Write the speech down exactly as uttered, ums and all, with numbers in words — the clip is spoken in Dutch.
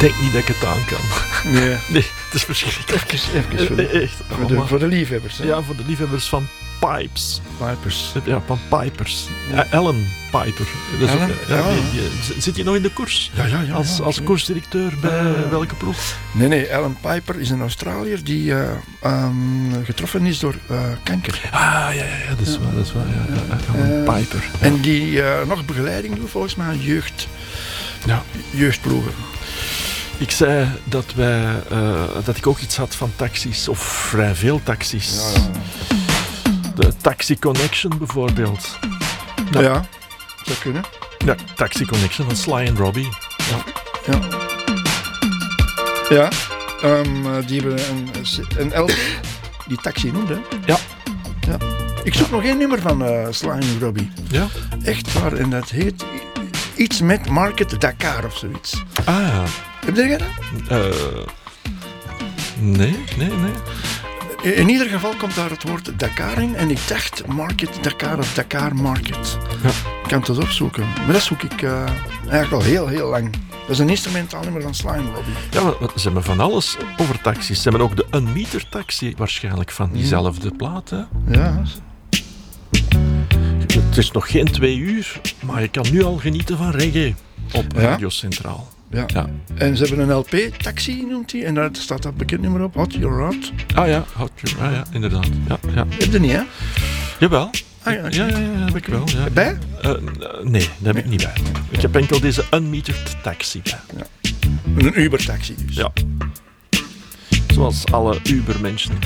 denk niet dat ik het aan kan. Nee. Nee, het is verschrikkelijk. Even, even voor, de, Echt. voor, de, voor de liefhebbers. Hè? Ja, voor de liefhebbers van Pipes. Pipers. Ja, van Pipers. Ja, Ellen Piper. Dat is Ellen? ook, ja, Ja. die- die- zit je nog in de koers? Ja, ja, ja. Als, ja, als sorry. koersdirecteur bij Ja. welke ploeg? Nee, nee, Alan Piper is een Australiër die uh, um, getroffen is door uh, kanker. Ah, ja, ja, ja, dat is waar. Dat is waar ja, ja, ja, Ellen Uh, Piper. Ja. En die uh, nog begeleiding doet volgens mij aan jeugd, Ja. jeugdploegen. Ik zei dat, wij, uh, dat ik ook iets had van taxis, of vrij veel taxis. Ja, ja. De Taxi Connection bijvoorbeeld. Ja, Ja. ja, zou kunnen. Ja, Taxi Connection van Sly and Robbie. Ja. Ja, ja um, uh, die hebben een, een L P die taxi noemt, hè? Ja. Ja. Ik zoek nog één nummer van uh, Sly and Robbie. Ja? Echt waar, en dat heet iets met Market Dakar of zoiets. Ah, ja. Heb je dat? Uh, nee, nee, nee. In ieder geval komt daar het woord Dakar in en ik dacht Market Dakar of Dakar Market. Ja. Ik kan het eens opzoeken, maar dat zoek ik uh, eigenlijk al heel, heel lang. Dat is een instrumentaal nummer van Sly and Robbie. Ja, maar ze hebben van alles over taxis. Ze hebben ook de Unmeter taxi, waarschijnlijk van diezelfde plaat. Hè? Ja. Het is nog geen twee uur, maar je kan nu al genieten van reggae op Ja. Radio Centraal. Ja. Ja. En ze hebben een L P, Taxi noemt hij, en daar staat dat bekend nummer op, Hot Your Rod. Ah ja, Hot Your- ah, ja, inderdaad. Ja, ja. Heb je niet, hè? Jawel. Ah, ja, Ja, ja, ja, heb ik wel. Ja. Bij? Uh, nee, dat heb ik niet bij. Ik heb enkel deze Unmetered taxi bij. Een Uber-taxi dus. Ja. Zoals alle Uber-mensen.